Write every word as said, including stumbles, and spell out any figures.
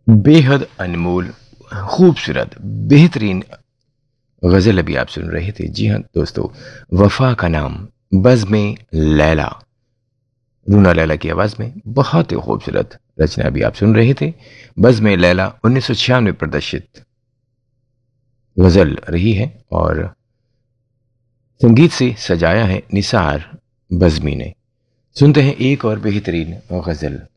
बेहद अनमोल, खूबसूरत, बेहतरीन गज़ल अभी आप सुन रहे थे। जी हाँ दोस्तों, वफ़ा का नाम, बज़्म लैला, रूना लैला की आवाज़ में बहुत ही खूबसूरत रचना अभी आप सुन रहे थे। बज़्म लैला उन्नीस सौ छियानवे प्रदर्शित गज़ल रही है और संगीत से सजाया है निसार बज़्मी ने। सुनते हैं एक और बेहतरीन गज़ल।